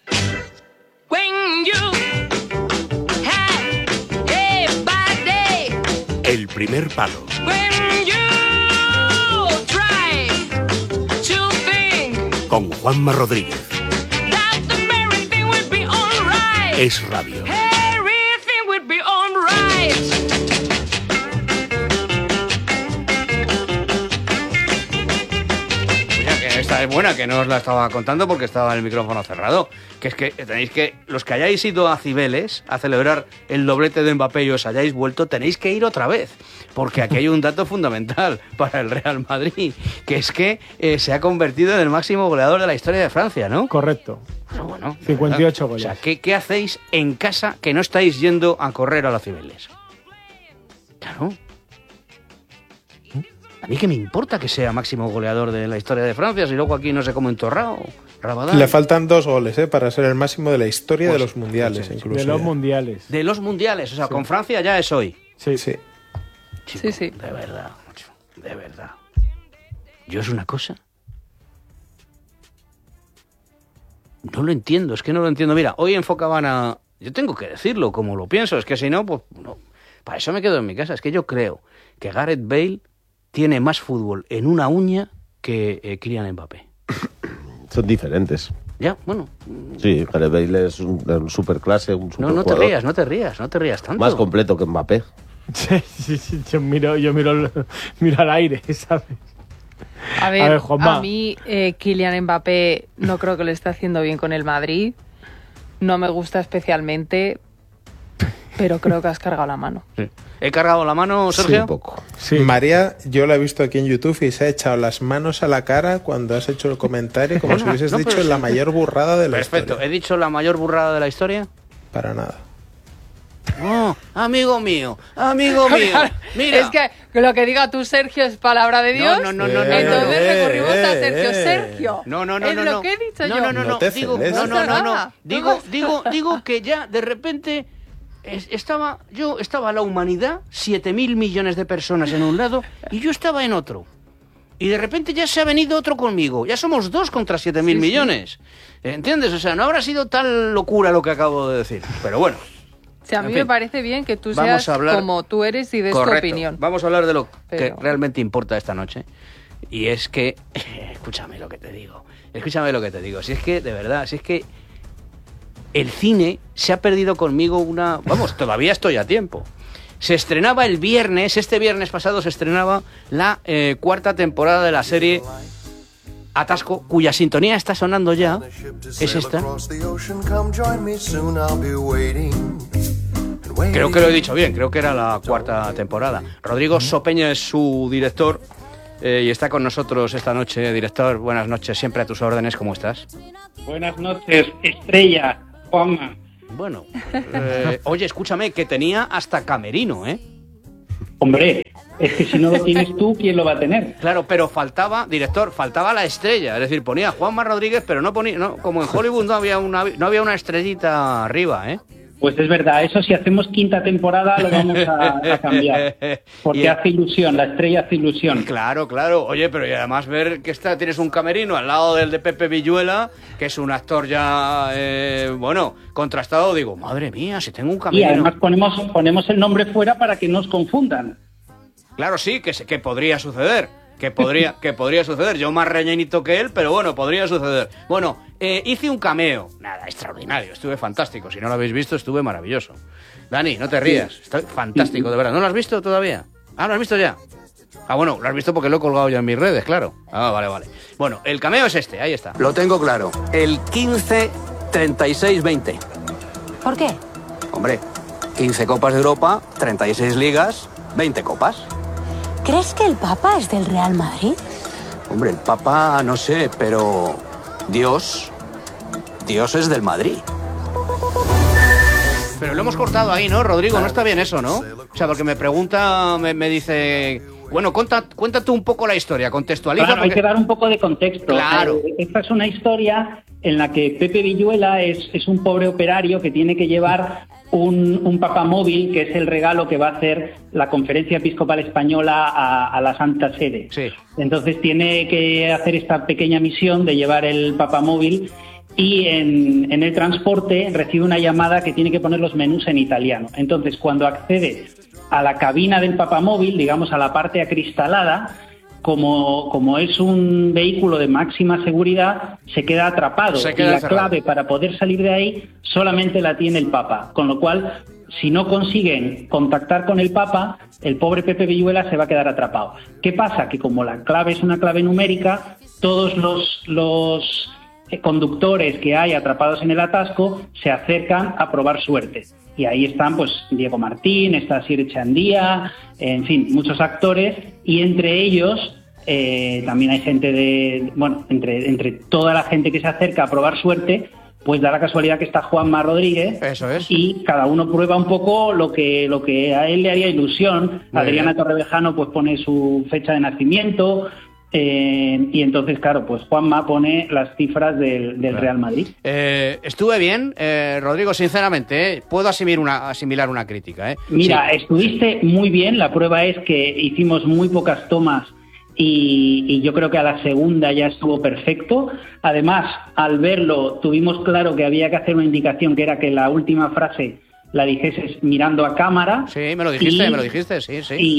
El Primer Palo. Con Juanma Rodríguez. Es Radio. Esta es buena, que no os la estaba contando porque estaba el micrófono cerrado. Que es que tenéis que, los que hayáis ido a Cibeles a celebrar el doblete de Mbappé y os hayáis vuelto, tenéis que ir otra vez. Porque aquí hay un dato fundamental para el Real Madrid, que es que se ha convertido en el máximo goleador de la historia de Francia, ¿no? Correcto. Bueno, 58 goles. O sea, ¿qué hacéis en casa que no estáis yendo a correr a la Cibeles? Claro. A mí que me importa que sea máximo goleador de la historia de Francia, si luego aquí no sé cómo entorrado. Rabadán. Le faltan 2 goles para ser el máximo de la historia de los mundiales, incluso. De los mundiales. De los mundiales, o sea, con Francia ya es hoy. Sí. Sí. Chico, Sí. De verdad, macho, de verdad. Yo es una cosa. No lo entiendo, es que no lo entiendo. Mira, hoy enfocaban a... Yo tengo que decirlo como lo pienso, es que si no, pues no. Para eso me quedo en mi casa. Es que yo creo que Gareth Bale tiene más fútbol en una uña que Kylian Mbappé. Son diferentes. Ya, bueno. Sí, Gareth Bale es un superclase, un super No te rías tanto. Más completo que Mbappé. Sí, yo miro al aire, ¿sabes? A ver, Juanma. a mí Kylian Mbappé no creo que lo esté haciendo bien con el Madrid. No me gusta especialmente, pero creo que has cargado la mano. Sí. ¿He cargado la mano, Sergio? Sí, un poco. Sí. María, yo la he visto aquí en YouTube y se ha echado las manos a la cara cuando has hecho el comentario como si hubieses dicho la mayor burrada de la Perfecto, historia. ¿he dicho la mayor burrada de la historia? Para nada. Oh, amigo mío. Mira. Es que lo que diga tú, Sergio, es palabra de Dios. No. Entonces recurrimos a Sergio. No. Es lo que he dicho yo. No. te Digo, celes. no. Digo que ya de repente estaba la humanidad, 7.000 millones de personas en un lado y yo estaba en otro. Y de repente ya se ha venido otro conmigo. Ya somos 2 contra 7.000 millones. ¿Entiendes? O sea, no habrá sido tal locura lo que acabo de decir. Pero bueno. Sí, a mí En fin, me parece bien que tú vamos seas a hablar- como tú eres y des tu opinión. Vamos a hablar de lo que Pero- realmente importa esta noche. Y es que... Escúchame lo que te digo. Si es que, de verdad, si es que... El cine se ha perdido conmigo una... Vamos, todavía estoy a tiempo. Se estrenaba el viernes, este viernes pasado se estrenaba la 4ª temporada de la serie Atasco, cuya sintonía está sonando ya. Es esta. Creo que lo he dicho bien, creo que era la 4ª temporada. Rodrigo Sopeña es su director y está con nosotros esta noche. Director, buenas noches, siempre a tus órdenes, ¿cómo estás? Buenas noches, Estrella, Juanma. Bueno, oye, escúchame, que tenía hasta camerino, ¿eh? Hombre, es que si no lo tienes tú, ¿quién lo va a tener? Claro, pero faltaba, director, faltaba la estrella. Es decir, ponía Juanma Rodríguez, pero no ponía, no, como en Hollywood no había una estrellita arriba, ¿eh? Pues es verdad, eso si hacemos quinta temporada lo vamos a cambiar, porque hace ilusión, la estrella hace ilusión. Claro, claro. Oye, pero y además ver que tienes un camerino al lado del de Pepe Villuela, que es un actor ya, contrastado, digo, madre mía, si tengo un camerino. Y además ponemos el nombre fuera para que no os confundan. Claro, sí, que podría suceder. Que podría suceder. Yo más rellenito que él, pero bueno, podría suceder. Bueno, hice un cameo. Nada, extraordinario. Estuve fantástico. Si no lo habéis visto, estuve maravilloso. Dani, no te rías. Estoy fantástico, de verdad. ¿No lo has visto todavía? Ah, ¿lo has visto ya? Ah, bueno, lo has visto porque lo he colgado ya en mis redes, claro. Ah, vale. Bueno, el cameo es este, ahí está. Lo tengo claro. El 15-36-20. ¿Por qué? Hombre, 15 Copas de Europa, 36 ligas, 20 copas. ¿Crees que el Papa es del Real Madrid? Hombre, el Papa no sé, pero Dios es del Madrid. Pero lo hemos cortado ahí, ¿no, Rodrigo? No está bien eso, ¿no? O sea, porque me pregunta, me dice... Bueno, cuenta tú un poco la historia, contextualiza. Claro, hay que dar un poco de contexto. Claro. Esta es una historia en la que Pepe Villuela es un pobre operario que tiene que llevar un papamóvil, que es el regalo que va a hacer la Conferencia Episcopal Española a la Santa Sede. Sí. Entonces tiene que hacer esta pequeña misión de llevar el papamóvil y en el transporte recibe una llamada que tiene que poner los menús en italiano. Entonces, cuando accede a la cabina del papamóvil, digamos a la parte acristalada, como es un vehículo de máxima seguridad, se queda atrapado. Y la clave para poder salir de ahí solamente la tiene el Papa. Con lo cual, si no consiguen contactar con el Papa, el pobre Pepe Villuela se va a quedar atrapado. ¿Qué pasa? Que como la clave es una clave numérica, todos los conductores que hay atrapados en el atasco se acercan a probar suerte. Y ahí están pues Diego Martín, está Asier Echandía, en fin, muchos actores, y entre ellos también hay gente entre toda la gente que se acerca a probar suerte, pues da la casualidad que está Juanma Rodríguez. Eso es. Y cada uno prueba un poco lo que a él le haría ilusión. Muy Adriana bien. Torrevejano pues pone su fecha de nacimiento. Y entonces, claro, pues Juanma pone las cifras del Real Madrid. Estuve bien, Rodrigo, sinceramente, puedo asimilar una crítica. Mira, Sí. estuviste muy bien, la prueba es que hicimos muy pocas tomas y yo creo que a la segunda ya estuvo perfecto. Además, al verlo tuvimos claro que había que hacer una indicación, que era que la última frase la dijeses mirando a cámara. Sí, me lo dijiste, sí.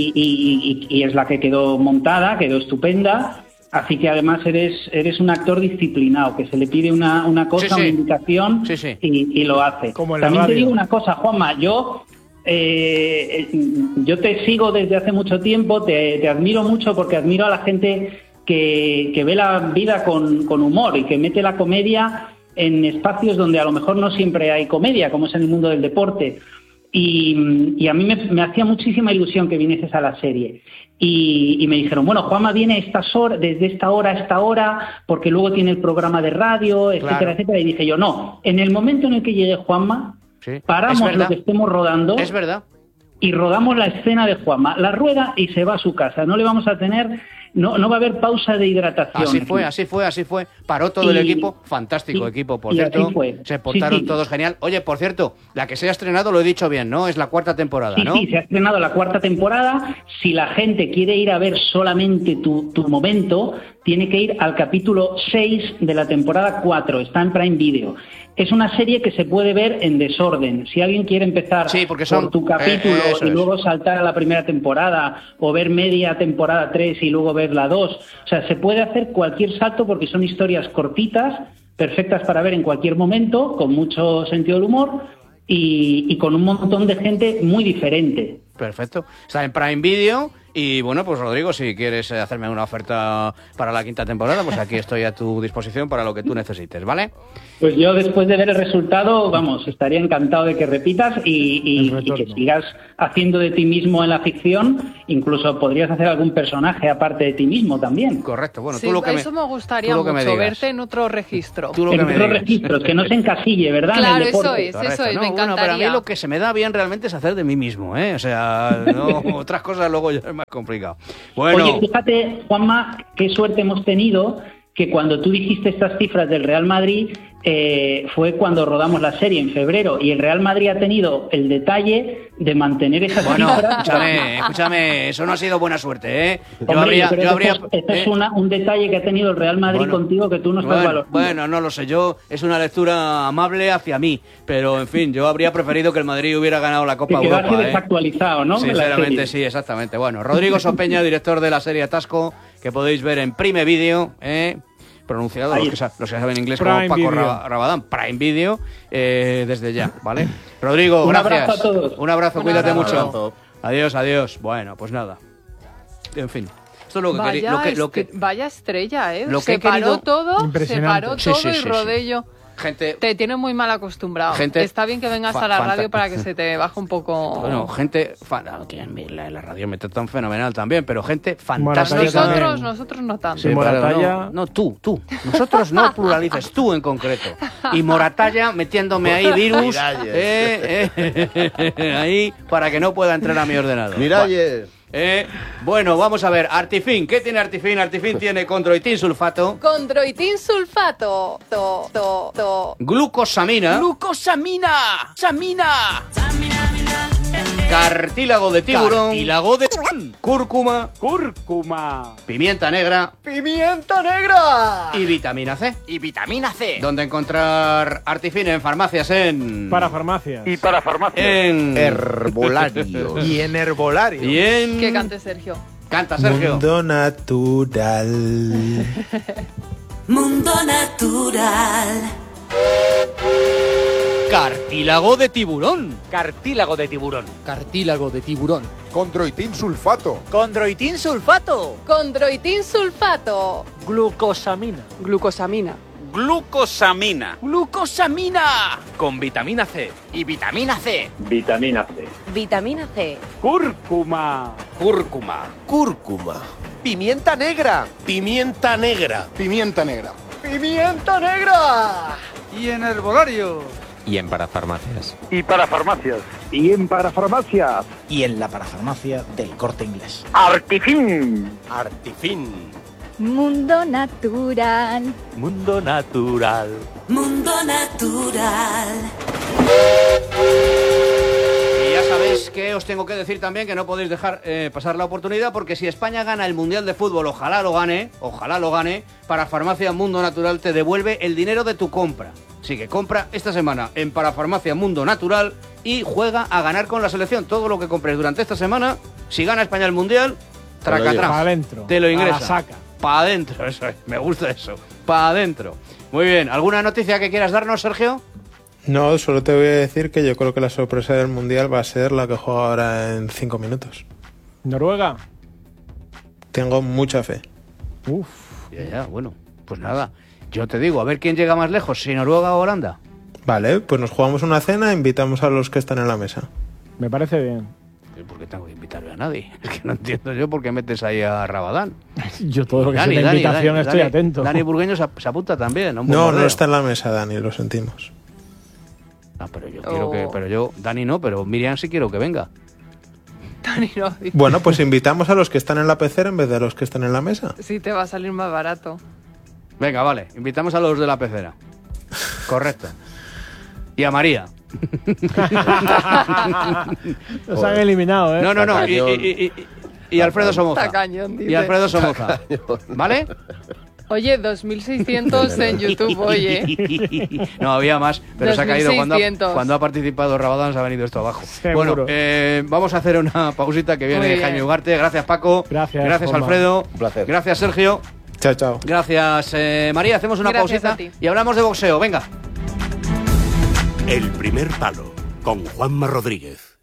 Y es la que quedó montada, quedó estupenda. Así que además eres un actor disciplinado, que se le pide una cosa, una indicación, y lo hace. Como en la También te radio. digo una cosa, Juanma, yo te sigo desde hace mucho tiempo, te admiro mucho porque admiro a la gente que ve la vida con humor y que mete la comedia en espacios donde a lo mejor no siempre hay comedia, como es en el mundo del deporte. Y a mí me hacía muchísima ilusión que vinieses a la serie. Y me dijeron, bueno, Juanma viene desde esta hora a esta hora, porque luego tiene el programa de radio, etcétera, Claro. etcétera. Y dije yo, no, en el momento en el que llegue Juanma, Es paramos verdad. lo que estemos rodando. Es verdad. Y rodamos la escena de Juanma. La rueda y se va a su casa. No le vamos a tener... No va a haber pausa de hidratación. Así fue. Paró todo el equipo, fantástico equipo, por cierto. Se portaron Sí. todos genial. Oye, por cierto, la que se ha estrenado, lo he dicho bien, ¿no? Es la 4ª temporada, ¿no? Sí, se ha estrenado la 4ª temporada. Si la gente quiere ir a ver solamente tu momento, tiene que ir al capítulo 6 de la temporada 4. Está en Prime Video. Es una serie que se puede ver en desorden. Si alguien quiere empezar por tu capítulo eso y es. luego saltar a la primera temporada, o ver media temporada 3 y luego ver la 2, o sea, se puede hacer cualquier salto porque son historias cortitas, perfectas para ver en cualquier momento, con mucho sentido del humor y con un montón de gente muy diferente. Perfecto. Está en Prime Video. Y bueno, pues Rodrigo, si quieres hacerme una oferta para la 5ª temporada, pues aquí estoy a tu disposición para lo que tú necesites, ¿vale? Pues yo, después de ver el resultado, vamos, estaría encantado de que repitas y que sigas haciendo de ti mismo en la ficción. Incluso podrías hacer algún personaje aparte de ti mismo también. Correcto, bueno, Sí, eso me gustaría tú lo que me mucho, digas. verte en otro registro. En otros registros, que no se encasille, ¿verdad? Claro, en el deporte. eso Correcto, es, no, me bueno, pero a encantaría. mí lo que se me da bien realmente es hacer de mí mismo, ¿eh? O sea, no, otras cosas luego ya es más complicado. Bueno, Oye, fíjate, Juanma, qué suerte hemos tenido que cuando tú dijiste estas cifras del Real Madrid fue cuando rodamos la serie en febrero, y el Real Madrid ha tenido el detalle de mantener esas cifras. Escúchame, eso no ha sido buena suerte, ¿eh? Hombre, esto es un detalle que ha tenido el Real Madrid contigo que tú no estás valorando. Bueno, no lo sé, es una lectura amable hacia mí, pero en fin, yo habría preferido que el Madrid hubiera ganado la Copa Europa. Que desactualizado, ¿no? Sinceramente, sí, exactamente. Bueno, Rodrigo Sopeña, director de la serie Atasco, que podéis ver en Prime Video, pronunciado los que saben inglés Prime como Paco Video. Rabadán, Prime Video, desde ya, ¿vale? Rodrigo, Un gracias. abrazo a todos. Un abrazo, cuídate mucho. abrazo. Adiós. Bueno, pues nada. En fin. Esto es lo que Vaya estrella, ¿eh? lo que Se he querido- paró todo, Impresionante. Sí, y Rodello. Gente, Te tiene muy mal acostumbrado. Gente Está bien que vengas a la radio para que se te baje un poco... bueno, gente la radio me tratan fenomenal también, pero gente fantástica. Moratalla Nosotros no tanto. Sí, Pero Moratalla- no, tú. Nosotros no pluralices, tú en concreto. Y Moratalla metiéndome ahí virus ahí para que no pueda entrar a mi ordenador. Miralles. Bueno, vamos a ver. Artifin, ¿qué tiene Artifin? Artifin tiene condroitin sulfato, Condroitin sulfato. glucosamina, ¡Samina! cartílago de tiburón, cúrcuma, pimienta negra ¡Pimienta negra! y vitamina C. Y vitamina C. ¿Dónde encontrar Artifin? En farmacias, Para farmacias. en Herbolarios. Y en herbolario. y en Que cante Sergio. Canta, Sergio. Mundo natural. Mundo natural. Cartílago de tiburón. Cartílago de tiburón. Cartílago de tiburón. Condroitin sulfato. Condroitin sulfato. Condroitin sulfato. Glucosamina. Glucosamina. Glucosamina. Con vitamina C. Y vitamina C. Vitamina C. Vitamina C. Cúrcuma. Pimienta negra. Pimienta negra. Pimienta negra. Y en herbolario. Y en parafarmacias. Y para farmacias. Y en parafarmacias. Y en la parafarmacia del Corte Inglés. Artifin. Mundo natural. Mundo natural. Mundo natural. Y ya sabéis que os tengo que decir también que no podéis dejar pasar la oportunidad, porque si España gana el Mundial de Fútbol, ojalá lo gane, para Farmacia Mundo Natural te devuelve el dinero de tu compra. Así que compra esta semana en Parafarmacia Mundo Natural y juega a ganar con la selección. Todo lo que compres durante esta semana, si gana España el Mundial, tracatrás. Para adentro. Te lo A ingresa. la saca. Para adentro, eso es. Me gusta eso. Para adentro. Muy bien. ¿Alguna noticia que quieras darnos, Sergio? No, solo te voy a decir que yo creo que la sorpresa del Mundial va a ser la que juega ahora en 5 minutos. Noruega. Tengo mucha fe. Uf. Ya, bueno. Pues nada. Yo te digo, a ver quién llega más lejos, si Noruega o Holanda. Vale, pues nos jugamos una cena e invitamos a los que están en la mesa. Me parece bien. ¿Por qué tengo que invitarle a nadie? Es que no entiendo yo por qué metes ahí a Rabadán. Yo todo lo que sea la invitación estoy atento. Dani Burgueño se apunta también. No está en la mesa, Dani, lo sentimos. Ah, pero yo quiero que... Pero yo, Dani no, pero Miriam sí quiero que venga. Dani no. Bueno, pues invitamos a los que están en la pecera en vez de a los que están en la mesa. Sí, te va a salir más barato. Venga, vale. Invitamos a los de la pecera. Correcto. Y a María. Los han eliminado, ¿eh? No. Y Alfredo Somoza. Tacañón, dice. Y Alfredo Somoza. ¿Vale? Oye, 2.600 en YouTube, oye. No, había más, pero se ha caído 2.600. cuando ha participado Rabadán, se ha venido esto abajo. Seguro. Bueno, vamos a hacer una pausita que Muy viene bien. Jaime Ugarte. Gracias, Paco. Gracias, Juanma. Alfredo. Un placer. Gracias, Sergio. Chao, chao. Gracias, María. Hacemos una Gracias pausita a ti. y hablamos de boxeo. Venga. El primer palo con Juanma Rodríguez.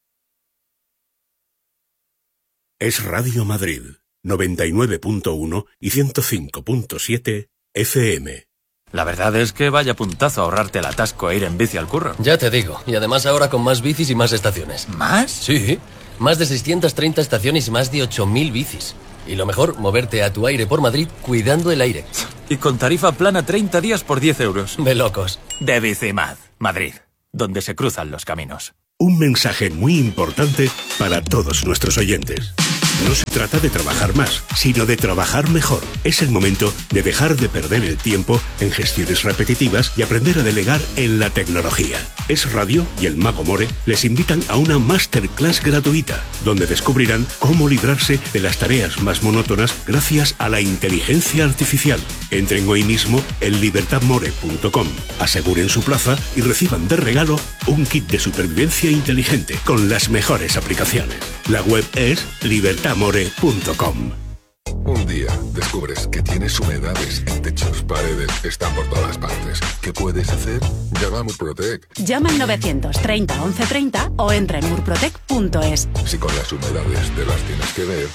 Es Radio Madrid 99.1 y 105.7 FM. La verdad es que vaya puntazo ahorrarte el atasco e ir en bici al curro. Ya te digo, y además ahora con más bicis y más estaciones. ¿Más? Sí, más de 630 estaciones y más de 8.000 bicis. Y lo mejor, moverte a tu aire por Madrid cuidando el aire. Y con tarifa plana 30 días por 10 euros. De locos. De Bicimad, Madrid, donde se cruzan los caminos. Un mensaje muy importante para todos nuestros oyentes. No se trata de trabajar más, sino de trabajar mejor. Es el momento de dejar de perder el tiempo en gestiones repetitivas y aprender a delegar en la tecnología. Es Radio y el Mago More les invitan a una masterclass gratuita, donde descubrirán cómo librarse de las tareas más monótonas gracias a la inteligencia artificial. Entren hoy mismo en libertadmore.com, aseguren su plaza y reciban de regalo un kit de supervivencia inteligente con las mejores aplicaciones. La web es libertadmore.com. Un día descubres que tienes humedades en techos, paredes, están por todas partes. ¿Qué puedes hacer? Llama a Murprotec. Llama al 930 1130 o entra en murprotec.es. Si con las humedades te las tienes que ver.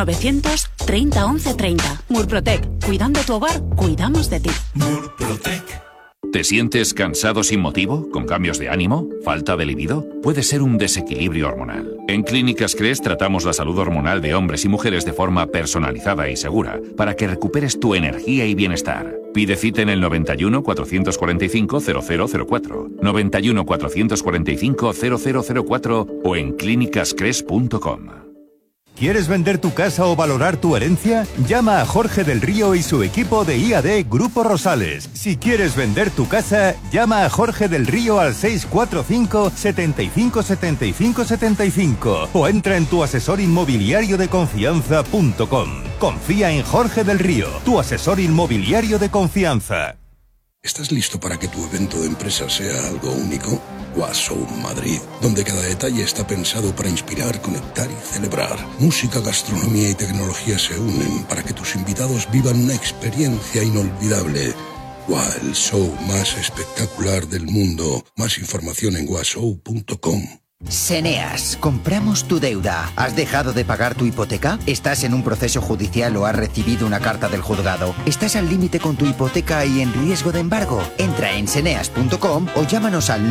930 1130. Murprotec. Cuidando tu hogar, cuidamos de ti. Murprotec. ¿Te sientes cansado sin motivo? ¿Con cambios de ánimo? ¿Falta de libido? Puede ser un desequilibrio hormonal. En Clínicas Cres tratamos la salud hormonal de hombres y mujeres de forma personalizada y segura para que recuperes tu energía y bienestar. Pide cita en el 91 445 0004, 91 445 0004 o en clínicascres.com. ¿Quieres vender tu casa o valorar tu herencia? Llama a Jorge del Río y su equipo de IAD Grupo Rosales. Si quieres vender tu casa, llama a Jorge del Río al 645 75 75 75 o entra en tuasesorinmobiliariodeconfianza.com. Confía en Jorge del Río, tu asesor inmobiliario de confianza. ¿Estás listo para que tu evento de empresa sea algo único? Washow Madrid, donde cada detalle está pensado para inspirar, conectar y celebrar. Música, gastronomía y tecnología se unen para que tus invitados vivan una experiencia inolvidable. El show más espectacular del mundo. Más información en washow.com. Seneas, compramos tu deuda. ¿Has dejado de pagar tu hipoteca? ¿Estás en un proceso judicial o has recibido una carta del juzgado? ¿Estás al límite con tu hipoteca y en riesgo de embargo? Entra en seneas.com o llámanos al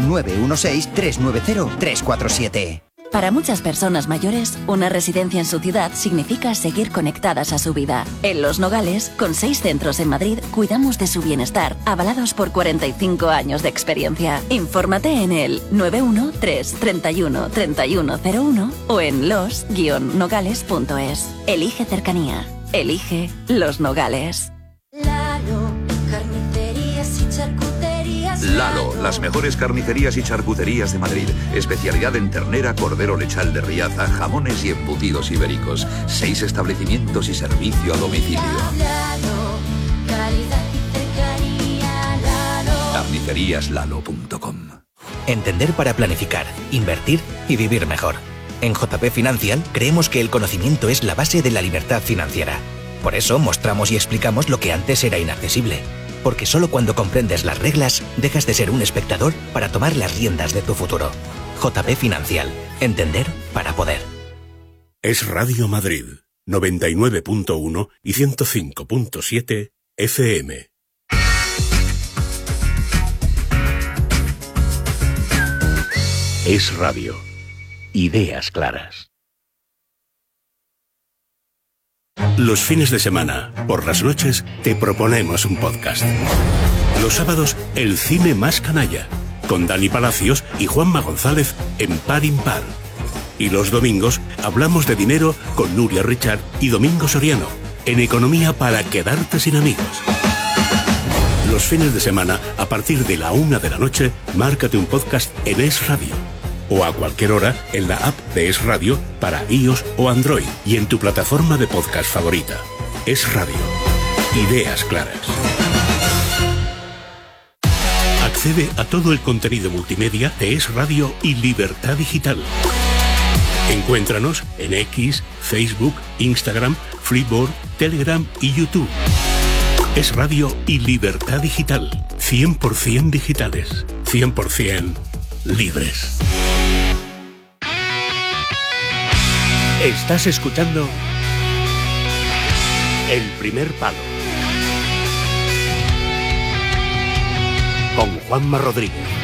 916-390-347. Para muchas personas mayores, una residencia en su ciudad significa seguir conectadas a su vida. En Los Nogales, con 6 centros en Madrid, cuidamos de su bienestar, avalados por 45 años de experiencia. Infórmate en el 913 31 3101 o en los-nogales.es. Elige cercanía. Elige Los Nogales. Lalo, las mejores carnicerías y charcuterías de Madrid. Especialidad en ternera, cordero lechal de Riaza, jamones y embutidos ibéricos. 6 establecimientos y servicio a domicilio. Carniceríaslalo.com. Entender para planificar, invertir y vivir mejor. En JP Financial creemos que el conocimiento es la base de la libertad financiera. Por eso mostramos y explicamos lo que antes era inaccesible. Porque solo cuando comprendes las reglas, dejas de ser un espectador para tomar las riendas de tu futuro. JP Financial. Entender para poder. Es Radio Madrid, 99.1 y 105.7 FM. Es Radio. Ideas claras. Los fines de semana, por las noches, te proponemos un podcast. Los sábados, el cine más canalla, con Dani Palacios y Juanma González en Par Impar. Y los domingos, hablamos de dinero con Nuria Richard y Domingo Soriano, en Economía para quedarte sin amigos. Los fines de semana, a partir de la 1 de la noche, márcate un podcast en Es Radio. O a cualquier hora en la app de Es Radio para iOS o Android y en tu plataforma de podcast favorita. Es Radio. Ideas claras. Accede a todo el contenido multimedia de Es Radio y Libertad Digital. Encuéntranos en X, Facebook, Instagram, Freeboard, Telegram y YouTube. Es Radio y Libertad Digital. 100% digitales. 100% libres. Estás escuchando El Primer Palo con Juanma Rodríguez.